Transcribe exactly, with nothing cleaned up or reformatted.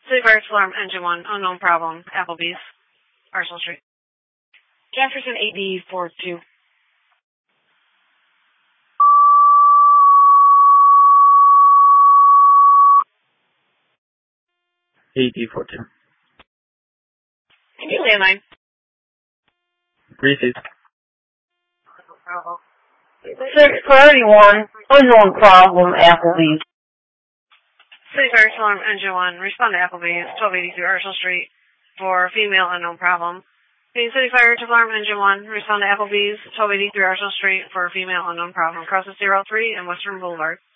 City Fire Alarm Engine one, unknown problem, Applebee's, Arsenal Street. Jefferson A D four two. A D four two. Can you landline? Receive. six thirty-one, unknown problem, Applebee's. City Fire Alarm Engine one, respond to Applebee's, twelve eighty-three Arsenal Street, for female unknown problem. City Fire Alarm Engine one, respond to Applebee's, twelve eighty-three Arsenal Street, for female unknown problem. Process zero three and Western Boulevard.